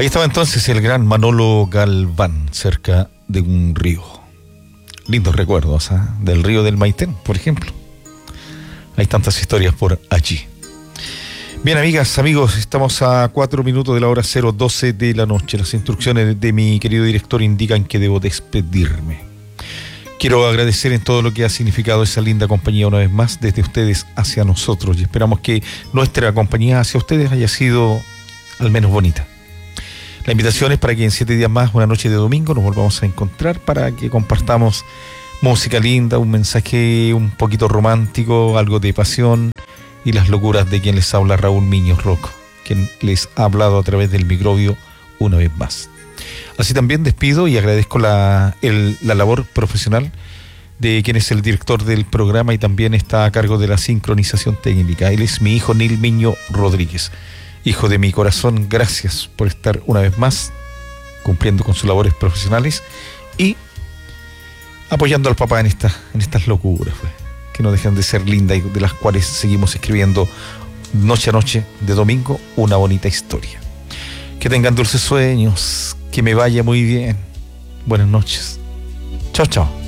Ahí estaba entonces el gran Manolo Galván, cerca de un río. Lindos recuerdos, ¿eh? Del río del Maitén, por ejemplo. Hay tantas historias por allí. Bien, amigas, amigos, estamos a 4 minutos de la hora 0:12 de la noche. Las instrucciones de mi querido director indican que debo despedirme. Quiero agradecer en todo lo que ha significado esa linda compañía una vez más desde ustedes hacia nosotros, y esperamos que nuestra compañía hacia ustedes haya sido al menos bonita. La invitación es para que en 7 días más, una noche de domingo, nos volvamos a encontrar para que compartamos música linda, un mensaje un poquito romántico, algo de pasión y las locuras de quien les habla, Raúl Miños Rocco, quien les ha hablado a través del microbio una vez más. Así también despido y agradezco la labor profesional de quien es el director del programa y también está a cargo de la sincronización técnica. Él es mi hijo Nil Miño Rodríguez. Hijo de mi corazón, gracias por estar una vez más cumpliendo con sus labores profesionales y apoyando al papá en estas locuras, pues, que no dejan de ser lindas y de las cuales seguimos escribiendo noche a noche de domingo una bonita historia. Que tengan dulces sueños, que me vaya muy bien. Buenas noches. Chao, chao.